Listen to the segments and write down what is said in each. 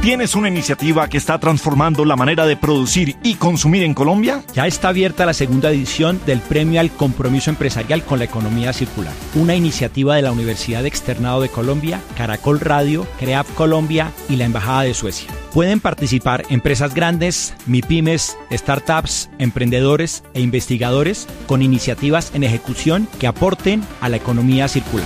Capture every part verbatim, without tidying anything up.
¿Tienes una iniciativa que está transformando la manera de producir y consumir en Colombia? Ya está abierta la segunda edición del Premio al Compromiso Empresarial con la Economía Circular, una iniciativa de la Universidad Externado de Colombia, Caracol Radio, CREAF Colombia y la Embajada de Suecia. Pueden participar empresas grandes, MIPYMES, startups, emprendedores e investigadores con iniciativas en ejecución que aporten a la economía circular.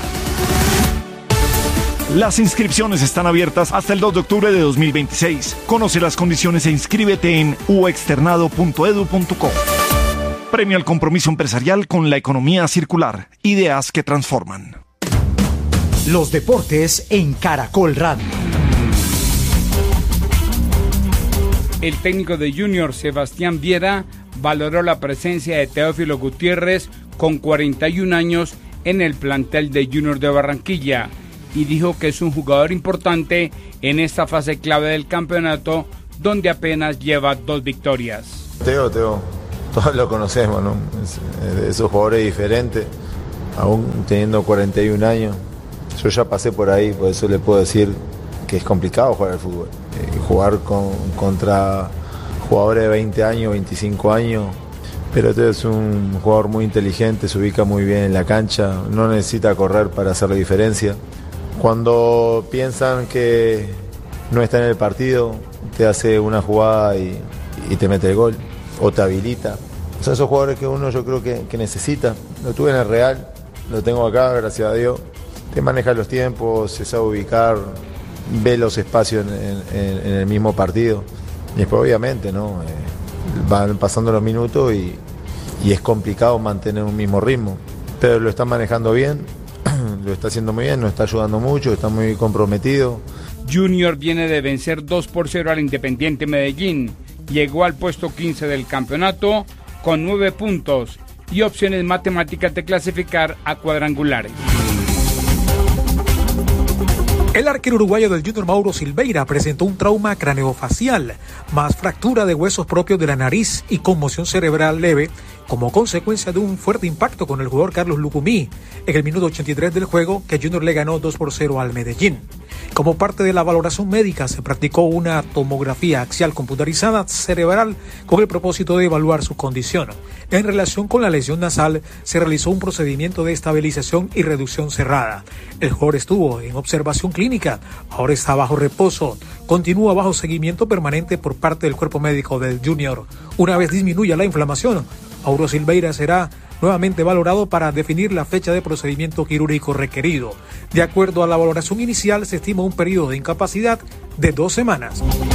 Las inscripciones están abiertas hasta el dos de octubre de dos mil veintiséis. Conoce las condiciones e inscríbete en u externado punto edu punto co. Premio al Compromiso Empresarial con la Economía Circular. Ideas que transforman. Los deportes en Caracol Radio. El técnico de Junior, Sebastián Viera, valoró la presencia de Teófilo Gutiérrez con cuarenta y un años en el plantel de Junior de Barranquilla y dijo que es un jugador importante en esta fase clave del campeonato donde apenas lleva dos victorias. Teo, Teo, todos lo conocemos, ¿no? Es, es de esos jugadores diferentes, aún teniendo cuarenta y un años. Yo ya pasé por ahí, por eso le puedo decir que es complicado jugar al fútbol. Eh, jugar con, contra jugadores de veinte años, veinticinco años, pero Teo es un jugador muy inteligente, se ubica muy bien en la cancha, no necesita correr para hacer la diferencia. Cuando piensan que no está en el partido, te hace una jugada y, y te mete el gol, o te habilita. Son esos jugadores que uno yo creo que, que necesita. Lo tuve en el Real, lo tengo acá, gracias a Dios. Te maneja los tiempos, se sabe ubicar, ve los espacios en, en, en el mismo partido. Y después obviamente, ¿no? Eh, van pasando los minutos y, y es complicado mantener un mismo ritmo. Pero lo están manejando bien. Lo está haciendo muy bien, nos está ayudando mucho, está muy comprometido. Junior viene de vencer dos por cero al Independiente Medellín. Llegó al puesto quince del campeonato con nueve puntos y opciones matemáticas de clasificar a cuadrangulares. El arquero uruguayo del Junior, Mauro Silveira, presentó un trauma craneofacial, más fractura de huesos propios de la nariz y conmoción cerebral leve, como consecuencia de un fuerte impacto con el jugador Carlos Lucumí en el minuto ochenta y tres del juego, que Junior le ganó dos por cero al Medellín. Como parte de la valoración médica, se practicó una tomografía axial computarizada cerebral con el propósito de evaluar su condición. En relación con la lesión nasal, se realizó un procedimiento de estabilización y reducción cerrada. El jugador estuvo en observación clínica, ahora está bajo reposo. Continúa bajo seguimiento permanente por parte del cuerpo médico del Junior. Una vez disminuya la inflamación, Mauro Silveira será nuevamente valorado para definir la fecha de procedimiento quirúrgico requerido. De acuerdo a la valoración inicial, se estima un periodo de incapacidad de dos semanas.